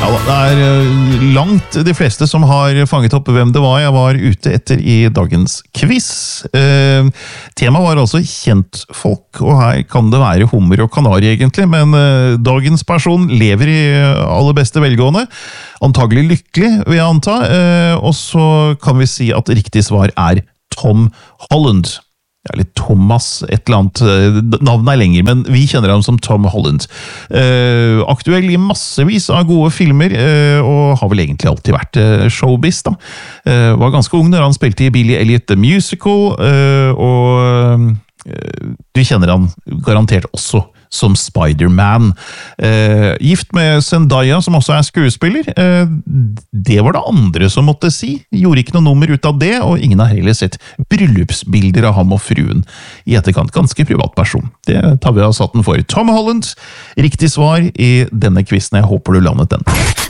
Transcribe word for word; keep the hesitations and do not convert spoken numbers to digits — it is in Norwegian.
Ja, det er langt de fleste som har fanget opp hvem det var jeg var ute etter i dagens quiz. Eh, temaet var altså kjentfolk, og her kan det være hummer og kanari egentlig, men eh, dagens person lever i aller beste velgående, antagelig lykkelig vil jeg anta, eh, og så kan vi si at riktig svar er Tom Holland. Eller Thomas, et eller annet, navnet er lenger, men vi kjenner ham som Tom Holland. Eh, aktuell i massevis av gode filmer, eh, og har vel egentlig alltid vært eh, showbiz da. Eh, var ganske ung når han spilte i Billy Elliot The Musical, eh, og eh, du kjenner han garantert også som Spider-Man. Eh, gift med Zendaya, som også er skuespiller. Eh, det var det andre som måtte si. Gjorde ikke noe nummer ut av det, og ingen har heller sett bryllupsbilder av ham og fruen i etterkant. Ganske privat person. Det tar vi av satten for. Tom Holland, riktig svar i denne quizen. Jeg håper du landet den.